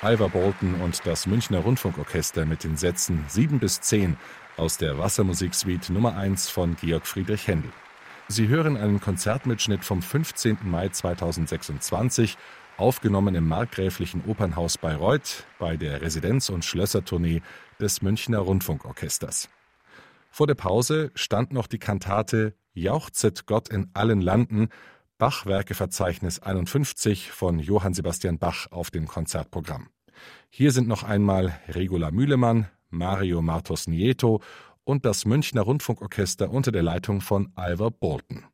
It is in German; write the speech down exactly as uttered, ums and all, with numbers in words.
Ivor Bolton und das Münchner Rundfunkorchester mit den Sätzen sieben bis zehn aus der Wassermusiksuite Nummer eins von Georg Friedrich Händel. Sie hören einen Konzertmitschnitt vom fünfzehnten Mai zweitausendsechsundzwanzig, aufgenommen im Markgräflichen Opernhaus Bayreuth bei der Residenz- und Schlössertournee des Münchner Rundfunkorchesters. Vor der Pause stand noch die Kantate »Jauchzet Gott in allen Landen«, Bach-Werkeverzeichnis einundfünfzig von Johann Sebastian Bach auf dem Konzertprogramm. Hier sind noch einmal Regula Mühlemann, Mario Martos Nieto und das Münchner Rundfunkorchester unter der Leitung von Ivor Bolton.